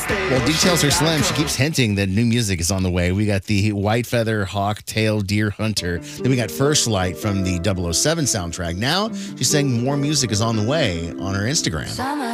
Well, details are slim. She keeps hinting that new music is on the way. We got the White Feather Hawk Tail Deer Hunter. Then we got First Light from the 007 soundtrack. Now she's saying more music is on the way on her Instagram.